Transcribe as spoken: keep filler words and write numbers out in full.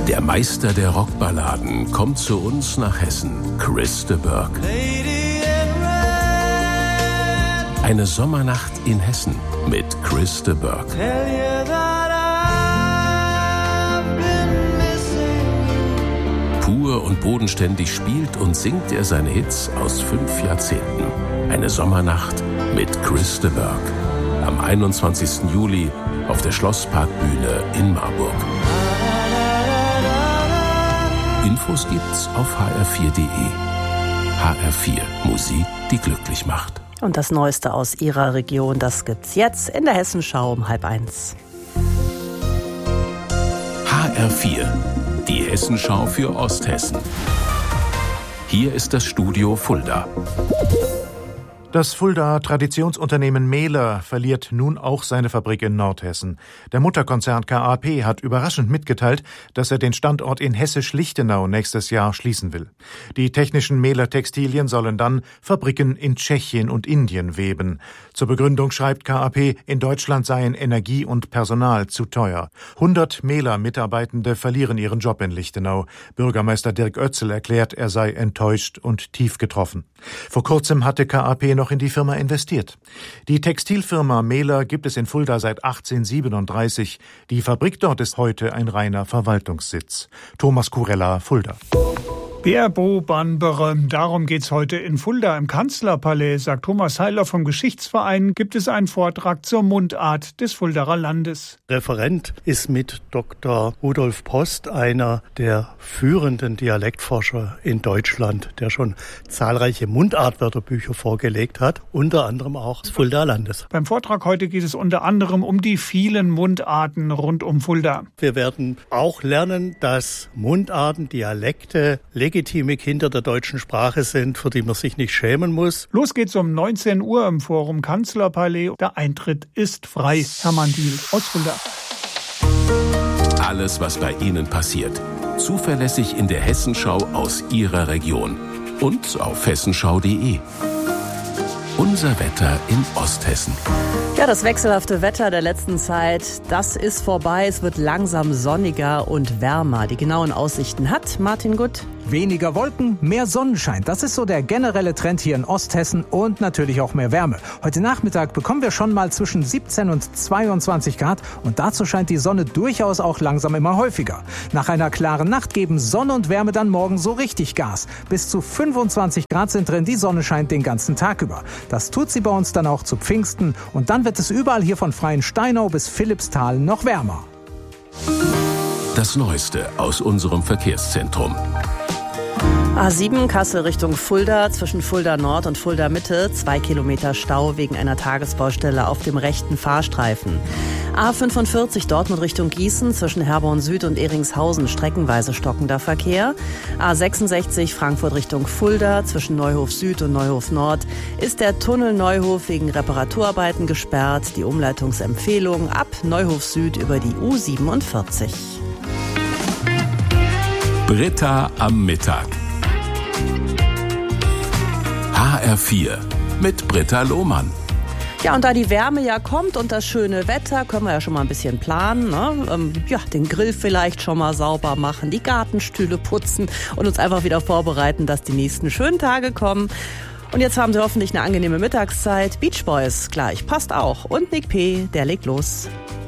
Der Meister der Rockballaden kommt zu uns nach Hessen, Chris de Burgh. Eine Sommernacht in Hessen mit Chris de Burgh. Pur und bodenständig spielt und singt er seine Hits aus fünf Jahrzehnten. Eine Sommernacht mit Chris de Burgh. Am einundzwanzigsten Juli auf der Schlossparkbühne in Marburg. Infos gibt's auf h r vier punkt d e. H R vier, Musik, die glücklich macht. Und das Neueste aus Ihrer Region, das gibt's jetzt in der Hessenschau um halb eins. H R vier, die Hessenschau für Osthessen. Hier ist das Studio Fulda. Das Fuldaer Traditionsunternehmen Mehler verliert nun auch seine Fabrik in Nordhessen. Der Mutterkonzern K A P hat überraschend mitgeteilt, dass er den Standort in Hessisch-Lichtenau nächstes Jahr schließen will. Die technischen Mehler Textilien sollen dann Fabriken in Tschechien und Indien weben. Zur Begründung schreibt K A P, in Deutschland seien Energie und Personal zu teuer. hundert Mehler-Mitarbeitende verlieren ihren Job in Lichtenau. Bürgermeister Dirk Oetzel erklärt, er sei enttäuscht und tief getroffen. Vor kurzem hatte K A P noch in die Firma investiert. Die Textilfirma Mehler gibt es in Fulda seit achtzehnhundertsiebenunddreißig. Die Fabrik dort ist heute ein reiner Verwaltungssitz. Thomas Kurella, Fulda. Bärboban berömmt. Darum geht's heute in Fulda im Kanzlerpalais, sagt Thomas Heiler vom Geschichtsverein, gibt es einen Vortrag zur Mundart des Fuldaer Landes. Referent ist mit Doktor Rudolf Post einer der führenden Dialektforscher in Deutschland, der schon zahlreiche Mundartwörterbücher vorgelegt hat, unter anderem auch des Fuldaer Landes. Beim Vortrag heute geht es unter anderem um die vielen Mundarten rund um Fulda. Wir werden auch lernen, dass Mundarten, Dialekte, legitime Kinder der deutschen Sprache sind, für die man sich nicht schämen muss. Los geht's um neunzehn Uhr im Forum Kanzlerpalais. Der Eintritt ist frei. Hermann Diel aus Fulda. Alles, was bei Ihnen passiert. Zuverlässig in der Hessenschau aus Ihrer Region. Und auf hessenschau punkt d e. Unser Wetter in Osthessen. Ja, das wechselhafte Wetter der letzten Zeit, das ist vorbei. Es wird langsam sonniger und wärmer. Die genauen Aussichten hat Martin Gutt. Weniger Wolken, mehr Sonnenschein. Das ist so der generelle Trend hier in Osthessen und natürlich auch mehr Wärme. Heute Nachmittag bekommen wir schon mal zwischen siebzehn und zweiundzwanzig Grad und dazu scheint die Sonne durchaus auch langsam immer häufiger. Nach einer klaren Nacht geben Sonne und Wärme dann morgen so richtig Gas. Bis zu fünfundzwanzig Grad sind drin, die Sonne scheint den ganzen Tag über. Das tut sie bei uns dann auch zu Pfingsten und dann wird es überall hier von Freiensteinau bis Philippsthal noch wärmer. Das Neueste aus unserem Verkehrszentrum. A sieben Kassel Richtung Fulda, zwischen Fulda Nord und Fulda Mitte, zwei Kilometer Stau wegen einer Tagesbaustelle auf dem rechten Fahrstreifen. A fünfundvierzig Dortmund Richtung Gießen, zwischen Herborn Süd und Ehringshausen, streckenweise stockender Verkehr. A sechsundsechzig Frankfurt Richtung Fulda, zwischen Neuhof Süd und Neuhof Nord, ist der Tunnel Neuhof wegen Reparaturarbeiten gesperrt. Die Umleitungsempfehlung ab Neuhof Süd über die U siebenundvierzig. Britta am Mittag. H R vier mit Britta Lohmann. Ja, und da die Wärme ja kommt und das schöne Wetter, können wir ja schon mal ein bisschen planen. Ne? Ähm, ja, den Grill vielleicht schon mal sauber machen, die Gartenstühle putzen und uns einfach wieder vorbereiten, dass die nächsten schönen Tage kommen. Und jetzt haben Sie hoffentlich eine angenehme Mittagszeit. Beach Boys gleich, passt auch. Und Nick P., der legt los.